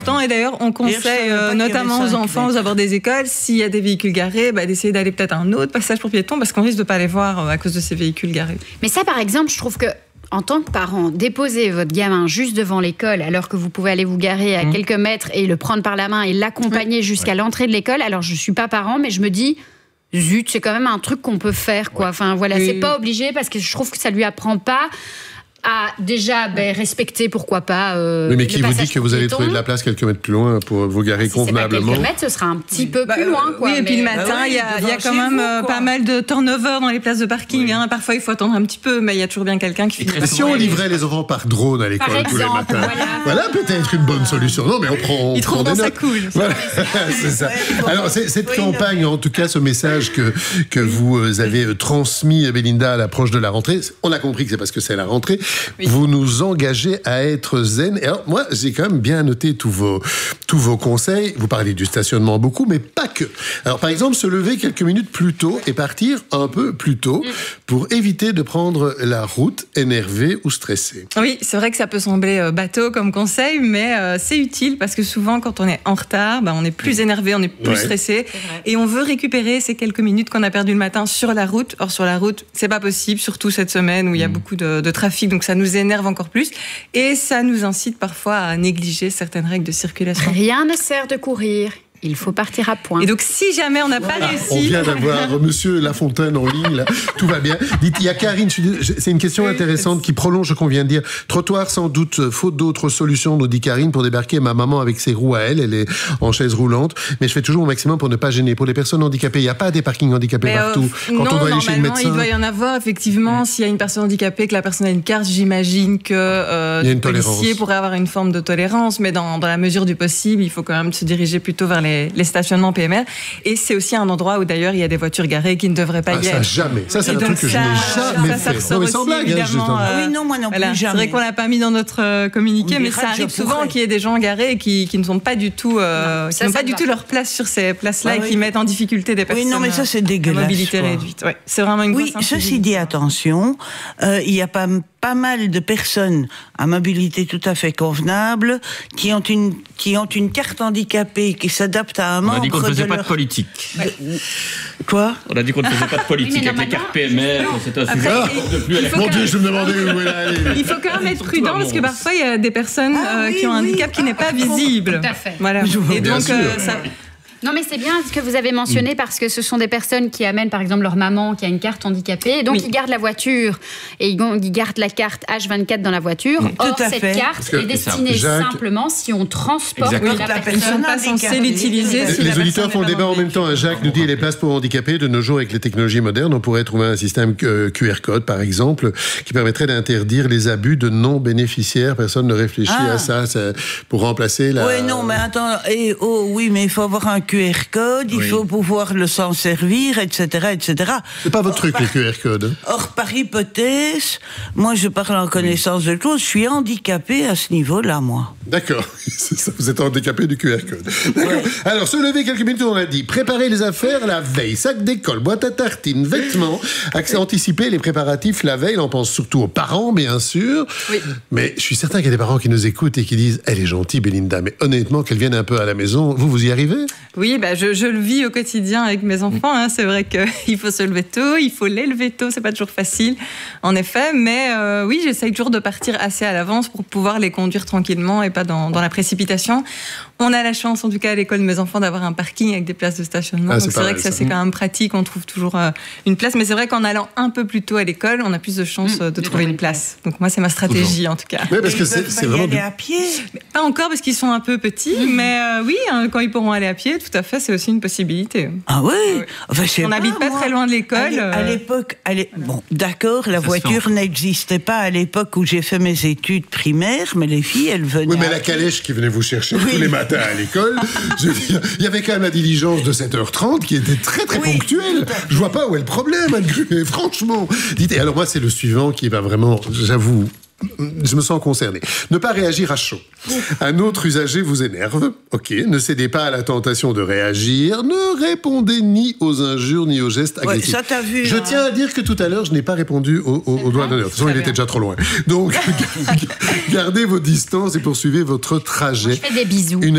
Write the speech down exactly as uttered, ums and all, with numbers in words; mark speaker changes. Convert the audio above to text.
Speaker 1: Et d'ailleurs, on conseille euh, notamment aux enfants, aux abords des écoles, s'il y a des véhicules garés, bah, d'essayer d'aller peut-être à un autre passage pour piétons parce qu'on risque de ne pas les voir euh, à cause de ces véhicules garés.
Speaker 2: Mais ça, par exemple, je trouve que en tant que parent, déposer votre gamin juste devant l'école alors que vous pouvez aller vous garer à mmh. quelques mètres et le prendre par la main et l'accompagner mmh. jusqu'à ouais. l'entrée de l'école. Alors, je ne suis pas parent, mais je me dis... Zut, c'est quand même un truc qu'on peut faire, quoi. Enfin, voilà, oui. c'est pas obligé parce que je trouve que ça lui apprend pas à déjà ben, respecter, pourquoi pas. Euh,
Speaker 3: oui, mais qui vous dit que vous allez trouver de la place quelques mètres plus loin pour vous garer si convenablement?
Speaker 2: C'est pas quelques mètres, ce sera un petit peu bah, plus loin, quoi.
Speaker 1: Oui, et puis le matin, il
Speaker 4: bah oui,
Speaker 1: y a, y a quand même vous, pas mal de turnover dans les places de parking. Oui. Hein. Parfois, il faut attendre un petit peu, mais il y a toujours bien quelqu'un qui finit.
Speaker 3: Et si on livrait les enfants par drone à l'école tous les matins, voilà, voilà peut-être une bonne solution. Non, mais on prend. On
Speaker 1: Ils trouveront ça cool.
Speaker 3: Voilà. C'est ça. Alors, c'est, cette oui, campagne, en tout cas, ce message que que vous avez transmis, Belinda, à l'approche de la rentrée, on a compris que c'est parce que c'est la rentrée. Oui. Vous nous engagez à être zen. Et alors, moi, j'ai quand même bien noté tous vos, tous vos conseils. Vous parlez du stationnement beaucoup, mais pas que. Alors, par exemple, se lever quelques minutes plus tôt et partir un peu plus tôt pour éviter de prendre la route énervé ou stressé.
Speaker 1: Oui, c'est vrai que ça peut sembler bateau comme conseil, mais euh, c'est utile parce que souvent, quand on est en retard, bah, on est plus énervé, on est plus ouais. stressé et on veut récupérer ces quelques minutes qu'on a perdues le matin sur la route. Or, sur la route, c'est pas possible, surtout cette semaine où il y a mmh. beaucoup de, de trafic, donc ça nous énerve encore plus et ça nous incite parfois à négliger certaines règles de circulation.
Speaker 2: Rien ne sert de courir. Il faut partir à point.
Speaker 1: Et donc, si jamais on n'a pas
Speaker 3: ah,
Speaker 1: réussi...
Speaker 3: On vient d'avoir Monsieur Lafontaine en ligne, là. Tout va bien. Dites, il y a Karine, c'est une question intéressante qui prolonge ce qu'on vient de dire. Trottoir, sans doute, faute d'autres solutions, nous dit Karine, pour débarquer ma maman avec ses roues à elle. Elle est en chaise roulante. Mais je fais toujours au maximum pour ne pas gêner. Pour les personnes handicapées, il n'y a pas des parkings handicapés mais partout.
Speaker 1: Euh,
Speaker 3: Quand
Speaker 1: non,
Speaker 3: on doit aller chez le médecin...
Speaker 1: il doit y en avoir, effectivement. Mmh. S'il y a une personne handicapée, que la personne a une carte, j'imagine que euh, le policier pourrait avoir une forme de tolérance. Mais dans, dans la mesure du possible, il faut quand même se diriger plutôt vers les, les stationnements P M R. Et c'est aussi un endroit où d'ailleurs il y a des voitures garées qui ne devraient pas
Speaker 3: ah,
Speaker 1: y
Speaker 3: ça,
Speaker 1: être.
Speaker 3: Jamais. Ça, c'est et un truc que ça, je n'ai jamais ça, fait. Ça, ça non, mais sans blague, hein,
Speaker 4: euh, oui, non, moi non plus,
Speaker 1: voilà.
Speaker 4: jamais.
Speaker 1: C'est vrai qu'on l'a pas mis dans notre euh, communiqué, mais ça arrive souvent qu'il y ait des gens garés qui, qui ne sont pas du tout, euh, non, qui ça, n'ont ça pas du tout leur place sur ces places-là ah, et oui. qui mettent en difficulté des personnes.
Speaker 4: Oui, non, mais ça, c'est dégueulasse.
Speaker 1: À mobilité quoi. réduite. Ouais, c'est vraiment une
Speaker 4: oui, ceci dit, attention, euh, il y a pas pas mal de personnes à mobilité tout à fait convenable qui ont une qui ont une carte handicapée qui s'adapte à un membre de leur...
Speaker 5: On a dit qu'on ne faisait pas de politique.
Speaker 4: Ouais. Quoi ?
Speaker 5: On a dit qu'on ne faisait pas de politique oui, avec les cartes P M R. C'est un sujet de plus à la
Speaker 3: Mon Dieu, je me demandais où elle allait.
Speaker 1: Il faut quand même être prudent parce que parfois il y a des personnes ah, euh, oui, qui ont un handicap oui. qui n'est pas visible.
Speaker 2: Tout à fait.
Speaker 1: Voilà. Et donc euh, ça.
Speaker 2: Non, mais c'est bien ce que vous avez mentionné parce que ce sont des personnes qui amènent, par exemple, leur maman qui a une carte handicapée. Et donc, oui. ils gardent la voiture et ils gardent la carte H vingt-quatre dans la voiture. Oui. Or, cette fait. carte est destinée Jacques... simplement si on transporte
Speaker 3: Exactement.
Speaker 2: la personne.
Speaker 1: Ils ne sont pas censés l'utiliser.
Speaker 3: Si les auditeurs font le débat en même temps. Jacques nous dit les places pour handicapés. De nos jours, avec les technologies modernes, on pourrait trouver un système Q R code, par exemple, qui permettrait d'interdire les abus de non-bénéficiaires. Personne ne réfléchit ah. à ça, ça pour remplacer la...
Speaker 4: Oui, non, mais attends. Et, oh, oui, mais il faut avoir un Q R code, il oui. faut pouvoir le s'en servir, et cetera, et cetera.
Speaker 3: C'est pas votre
Speaker 4: or,
Speaker 3: truc, par, les Q R codes.
Speaker 4: Or, par hypothèse, moi, je parle en connaissance de cause, je suis handicapé à ce niveau-là, moi.
Speaker 3: D'accord. Vous êtes handicapé du Q R code. D'accord. Ouais. Alors, se lever quelques minutes, on l'a dit. Préparer les affaires la veille. Sac d'école, boîte à tartines, vêtements. Accès anticiper les préparatifs la veille. On pense surtout aux parents, bien sûr. Oui. Mais je suis certain qu'il y a des parents qui nous écoutent et qui disent « Elle est gentille, Belinda, mais honnêtement, qu'elle vienne un peu à la maison. » Vous, vous y arrivez ?
Speaker 1: Oui, bah, je, je le vis au quotidien avec mes enfants. Hein. C'est vrai qu'il faut se lever tôt, il faut les lever tôt. C'est pas toujours facile, en effet. Mais euh, oui, j'essaye toujours de partir assez à l'avance pour pouvoir les conduire tranquillement et pas dans, dans la précipitation. On a la chance, en tout cas à l'école de mes enfants, d'avoir un parking avec des places de stationnement. Ah, donc c'est, c'est vrai mal, que ça, ça c'est quand même pratique. On trouve toujours euh, une place. Mais c'est vrai qu'en allant un peu plus tôt à l'école, on a plus de chances mmh, de trouver une place. Donc moi, c'est ma stratégie, toujours. En tout cas.
Speaker 3: Oui, parce que c'est, c'est vraiment
Speaker 4: aller à pied.
Speaker 1: Mais pas encore parce qu'ils sont un peu petits. Mmh. Mais euh, oui, hein, quand ils pourront aller à pied, tout à fait, c'est aussi une possibilité.
Speaker 4: Ah oui, oui. Enfin,
Speaker 1: on n'habite pas, pas très loin de l'école.
Speaker 4: À l'époque, à l'époque bon, d'accord, la ça voiture n'existait pas à l'époque où j'ai fait mes études primaires, mais les filles, elles venaient.
Speaker 3: Oui, mais la calèche qui venait vous chercher oui. tous les matins à l'école, je veux dire, il y avait quand même la diligence de sept heures trente qui était très très oui, ponctuelle. Je vois pas où est le problème, Anne Gruet, franchement. Dites, alors moi, c'est le suivant qui va vraiment, j'avoue, je me sens concerné. Ne pas réagir à chaud. Un autre usager vous énerve. Ok. Ne cédez pas à la tentation de réagir. Ne répondez ni aux injures ni aux gestes agressifs.
Speaker 4: Ouais, ça t'as vu.
Speaker 3: Je
Speaker 4: hein.
Speaker 3: tiens à dire que tout à l'heure, je n'ai pas répondu au, au, au doigt d'honneur. De toute façon, il était déjà trop loin. Donc, gardez vos distances et poursuivez votre trajet.
Speaker 2: Je fais des bisous.
Speaker 3: Une